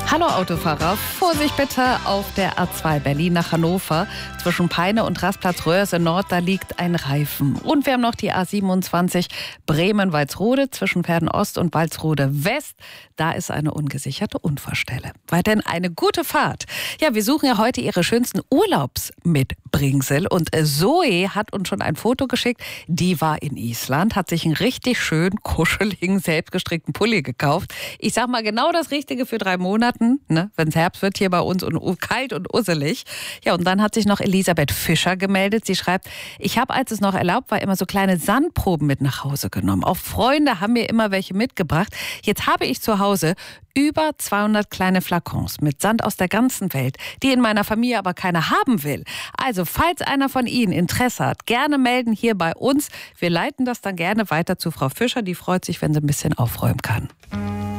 Hallo Autofahrer, Vorsicht bitte auf der A2 Berlin nach Hannover. Zwischen Peine und Rastplatz-Röhrse Nord, da liegt ein Reifen. Und wir haben noch die A27 Bremen-Walsrode zwischen Verden-Ost und Walsrode-West. Da ist eine ungesicherte Unfallstelle. Weiterhin eine gute Fahrt. Ja, wir suchen ja heute Ihre schönsten Urlaubsmitbringsel. Und Zoe hat uns schon ein Foto geschickt. Die war in Island, hat sich einen richtig schönen, kuscheligen, selbstgestrickten Pulli gekauft. Ich sag mal genau das Richtige für 3 Monate. Ne, wenn es Herbst wird hier bei uns und kalt und usselig. Ja, und dann hat sich noch Elisabeth Fischer gemeldet. Sie schreibt, ich habe, als es noch erlaubt war, immer so kleine Sandproben mit nach Hause genommen. Auch Freunde haben mir immer welche mitgebracht. Jetzt habe ich zu Hause über 200 kleine Flakons mit Sand aus der ganzen Welt, die in meiner Familie aber keiner haben will. Also, falls einer von Ihnen Interesse hat, gerne melden hier bei uns. Wir leiten das dann gerne weiter zu Frau Fischer. Die freut sich, wenn sie ein bisschen aufräumen kann.